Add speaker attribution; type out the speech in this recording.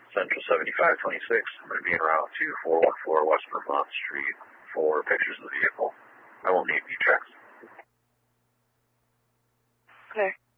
Speaker 1: Central 7526. I'm going to be en route to 414 West Vermont Street for pictures of the vehicle. I won't need V-checks.
Speaker 2: Okay.